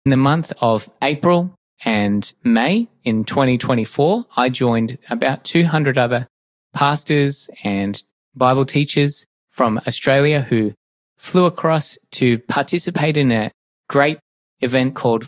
In the month of April and May in 2024, I joined about 200 other pastors and Bible teachers from Australia who flew across to participate in a great event called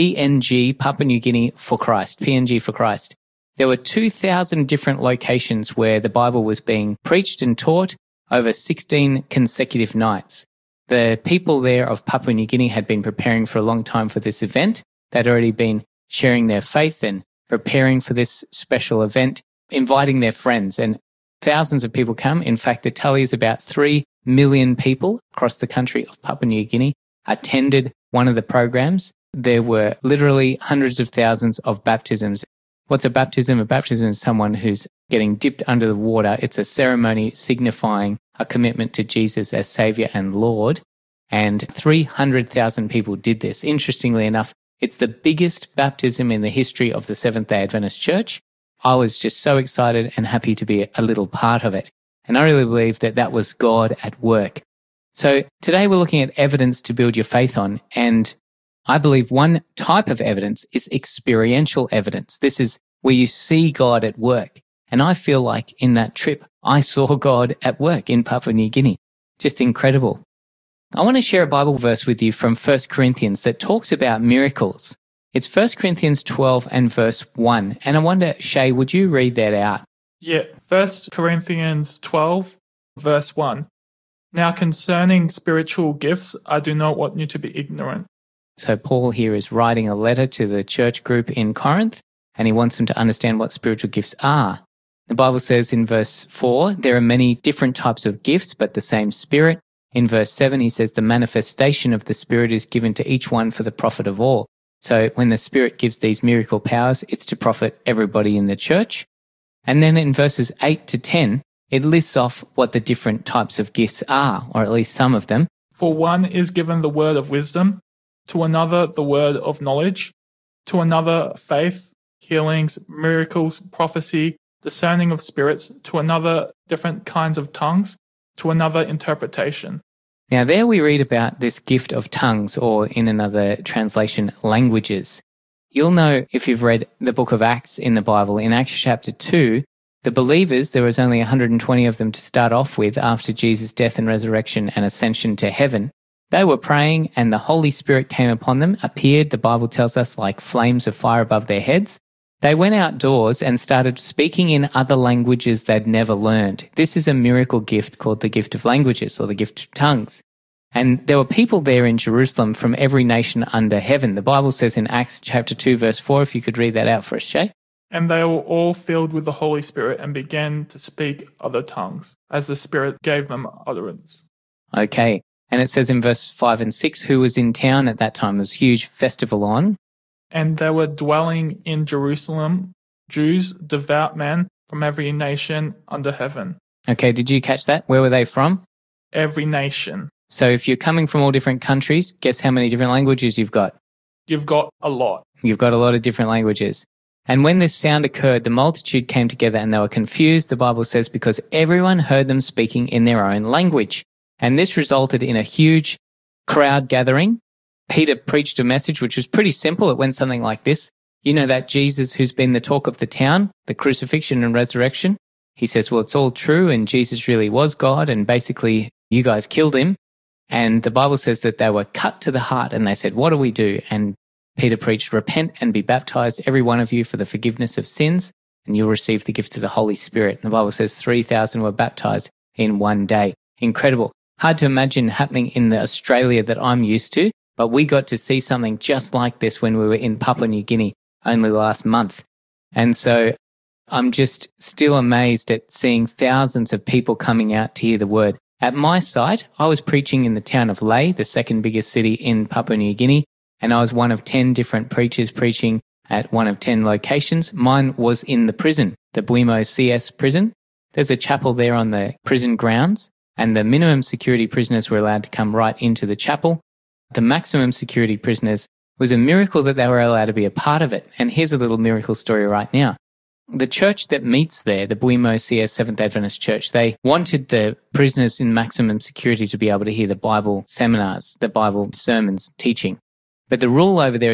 PNG, Papua New Guinea for Christ, PNG for Christ. There were 2,000 different locations where the Bible was being preached and taught over 16 consecutive nights. The people there of Papua New Guinea had been preparing for a long time for this event. They'd already been sharing their faith and preparing for this special event, inviting their friends, and thousands of people come. In fact, the tally is about 3 million people across the country of Papua New Guinea attended one of the programs. There were literally hundreds of thousands of baptisms. What's a baptism? A baptism is someone who's getting dipped under the water. It's a ceremony signifying a commitment to Jesus as Savior and Lord. And 300,000 people did this. Interestingly enough, it's the biggest baptism in the history of the Seventh-day Adventist Church. I was just so excited and happy to be a little part of it. And I really believe that that was God at work. So today we're looking at evidence to build your faith on. And I believe one type of evidence is experiential evidence. This is where you see God at work. And I feel like in that trip, I saw God at work in Papua New Guinea. Just incredible. I want to share a Bible verse with you from 1 Corinthians that talks about miracles. It's 1 Corinthians 12 and verse 1. And I wonder, Shay, would you read that out? Yeah, 1 Corinthians 12, verse 1. Now concerning spiritual gifts, I do not want you to be ignorant. So Paul here is writing a letter to the church group in Corinth, and he wants them to understand what spiritual gifts are. The Bible says in verse 4, there are many different types of gifts, but the same Spirit. In verse 7, he says the manifestation of the Spirit is given to each one for the profit of all. So when the Spirit gives these miracle powers, it's to profit everybody in the church. And then in verses 8 to 10, it lists off what the different types of gifts are, or at least some of them. For one is given the word of wisdom, to another the word of knowledge, to another faith, healings, miracles, prophecy, discerning of spirits, to another different kinds of tongues, to another interpretation. Now there we read about this gift of tongues, or in another translation, languages. You'll know if you've read the book of Acts in the Bible, in Acts chapter 2, the believers, there was only 120 of them to start off with after Jesus' death and resurrection and ascension to heaven. They were praying and the Holy Spirit came upon them, appeared, the Bible tells us, like flames of fire above their heads. They went outdoors and started speaking in other languages they'd never learned. This is a miracle gift called the gift of languages, or the gift of tongues. And there were people there in Jerusalem from every nation under heaven. The Bible says in Acts chapter 2 verse 4, if you could read that out for us, Shay. And they were all filled with the Holy Spirit and began to speak other tongues, as the Spirit gave them utterance. Okay. And it says in verse 5 and 6, who was in town at that time? There was a huge festival on. And there were dwelling in Jerusalem Jews, devout men from every nation under heaven. Okay, did you catch that? Where were they from? Every nation. So if you're coming from all different countries, guess how many different languages you've got? You've got a lot. You've got a lot of different languages. And when this sound occurred, the multitude came together and they were confused, the Bible says, because everyone heard them speaking in their own language. And this resulted in a huge crowd gathering. Peter preached a message which was pretty simple. It went something like this. You know that Jesus who's been the talk of the town, the crucifixion and resurrection? He says, well, it's all true and Jesus really was God and basically you guys killed him. And the Bible says that they were cut to the heart and they said, what do we do? And Peter preached, repent and be baptized, every one of you, for the forgiveness of sins, and you'll receive the gift of the Holy Spirit. And the Bible says 3,000 were baptized in one day. Incredible. Hard to imagine happening in the Australia that I'm used to, but we got to see something just like this when we were in Papua New Guinea only last month. And so I'm just still amazed at seeing thousands of people coming out to hear the word. At my site, I was preaching in the town of Lae, the second biggest city in Papua New Guinea, and I was one of 10 different preachers preaching at one of 10 locations. Mine was in the prison, the Buimo CS prison. There's a chapel there on the prison grounds, and the minimum security prisoners were allowed to come right into the chapel. The maximum security prisoners was a miracle that they were allowed to be a part of it. And here's a little miracle story right now. The church that meets there, the Buimo CS Seventh Adventist Church, they wanted the prisoners in maximum security to be able to hear the Bible seminars, the Bible sermons, teaching. But the rule over there